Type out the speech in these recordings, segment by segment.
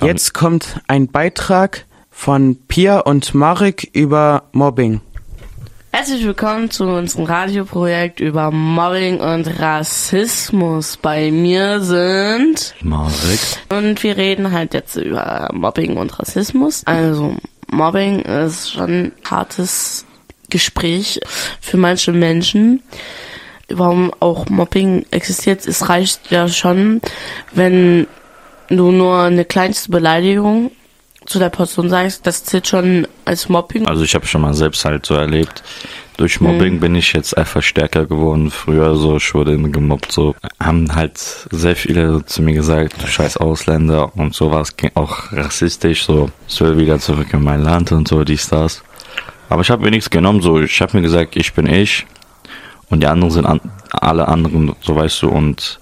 Jetzt kommt ein Beitrag von Pia und Marek über Mobbing. Herzlich willkommen zu unserem Radioprojekt über Mobbing und Rassismus. Bei mir sind Marek. Und wir reden halt jetzt über Mobbing und Rassismus. Also Mobbing ist schon ein hartes Gespräch für manche Menschen. Warum auch Mobbing existiert, es reicht ja schon, wenn du nur eine kleinste Beleidigung zu der Person sagst, das zählt schon als Mobbing. Also ich habe schon mal selbst halt so erlebt, durch Mobbing bin ich jetzt einfach stärker geworden. Früher so, ich wurde gemobbt, so. Haben halt sehr viele zu mir gesagt, du scheiß Ausländer und sowas, auch rassistisch, so, ich will wieder zurück in mein Land und so, dies, das. Aber ich habe mir nichts genommen, so, ich habe mir gesagt, ich bin ich und die anderen sind alle anderen, so weißt du, und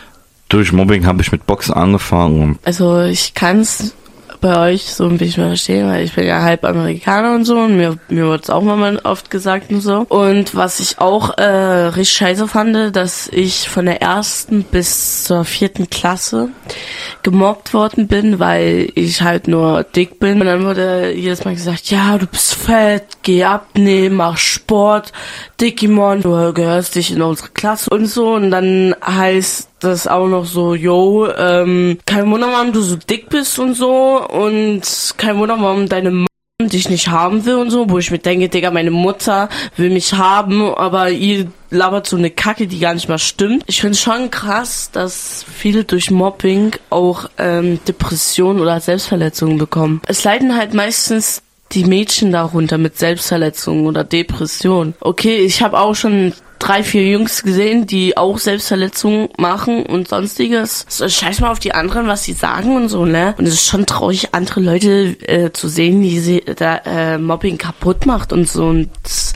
durch Mobbing habe ich mit Boxen angefangen. Also ich kann es bei euch so ein bisschen verstehen, weil ich bin ja halb Amerikaner und so und mir wird es auch mal oft gesagt und so. Und was ich auch richtig scheiße fand, dass ich von der 1. bis zur 4. Klasse gemobbt worden bin, weil ich halt nur dick bin. Und dann wurde jedes Mal gesagt, ja, du bist fett, geh abnehmen, mach Sport, Dickimon, du gehörst nicht in unsere Klasse und so. Und dann heißt das auch noch so, yo, kein Wunder, warum du so dick bist und so und kein Wunder, warum deine Mom dich nicht haben will und so, wo ich mir denke, Digga, meine Mutter will mich haben, aber ihr labert so eine Kacke, die gar nicht mal stimmt. Ich finde schon krass, dass viele durch Mobbing auch Depressionen oder Selbstverletzungen bekommen. Es leiden halt meistens die Mädchen darunter mit Selbstverletzungen oder Depressionen. Okay, ich habe auch schon 3, 4 Jungs gesehen, die auch Selbstverletzungen machen und sonstiges. So, scheiß mal auf die anderen, was sie sagen und so, ne? Und es ist schon traurig, andere Leute zu sehen, die sie da Mobbing kaputt macht und so. Und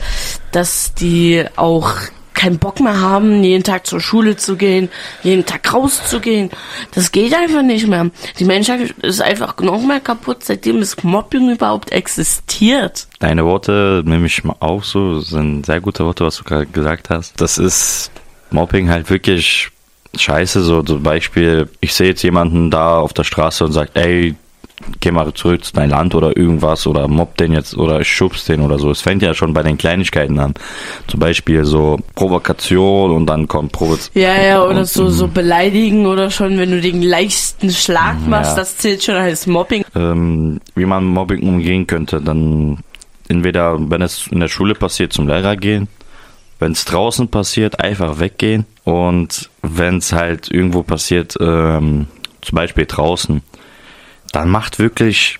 dass die auch keinen Bock mehr haben, jeden Tag zur Schule zu gehen, jeden Tag rauszugehen. Das geht einfach nicht mehr. Die Menschheit ist einfach noch mehr kaputt, seitdem das Mobbing überhaupt existiert. Deine Worte nehme ich mal auf, so sind sehr gute Worte, was du gerade gesagt hast. Das ist Mobbing halt wirklich scheiße, so zum Beispiel, ich sehe jetzt jemanden da auf der Straße und sagt, ey, geh mal zurück zu dein Land oder irgendwas oder mobb den jetzt oder ich schubst den oder so. Es fängt ja schon bei den Kleinigkeiten an. Zum Beispiel so Provokation und dann kommt Provokation. Ja, oder so beleidigen oder schon, wenn du den leichten Schlag machst, das zählt schon als Mobbing. Wie man Mobbing umgehen könnte, dann entweder, wenn es in der Schule passiert, zum Lehrer gehen. Wenn es draußen passiert, einfach weggehen. Und wenn es halt irgendwo passiert, zum Beispiel draußen, dann macht wirklich,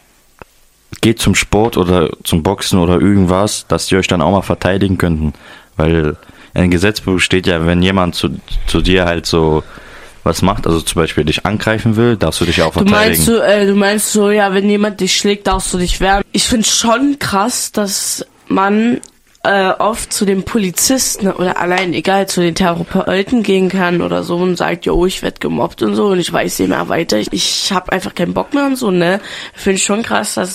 geht zum Sport oder zum Boxen oder irgendwas, dass die euch dann auch mal verteidigen könnten. Weil in Gesetzbuch steht ja, wenn jemand zu dir halt so was macht, also zum Beispiel dich angreifen will, darfst du dich auch verteidigen. Du meinst so, ja, wenn jemand dich schlägt, darfst du dich wehren. Ich finde schon krass, dass man oft zu den Polizisten oder allein, egal, zu den Therapeuten gehen kann oder so und sagt, jo, ich werd gemobbt und so und ich weiß nicht mehr weiter. Ich habe einfach keinen Bock mehr und so, ne? Finde ich schon krass, dass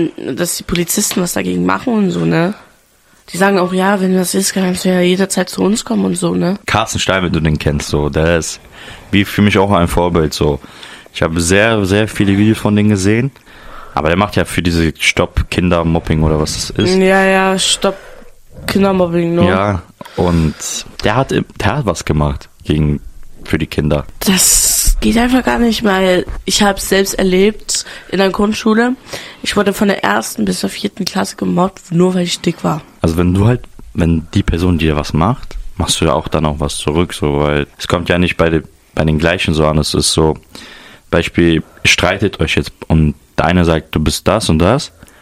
die Polizisten was dagegen machen und so, ne? Die sagen auch, ja, wenn das ist, kannst du ja jederzeit zu uns kommen und so, ne? Carsten Stein, wenn du den kennst, so, der ist wie für mich auch ein Vorbild, so. Ich habe sehr, sehr viele Videos von denen gesehen, aber der macht ja für diese Stopp Kindermobbing oder was das ist. Ja, Stopp Kindermobbing, ne? Ja, und der hat was gemacht für die Kinder. Das geht einfach gar nicht, weil ich habe es selbst erlebt in der Grundschule. Ich wurde von der 1. bis zur 4. Klasse gemobbt, nur weil ich dick war. Also wenn die Person dir was macht, machst du ja auch dann auch was zurück, so, weil es kommt ja nicht bei den gleichen so an. Es ist so, Beispiel, streitet euch jetzt und der eine sagt, du bist das und das.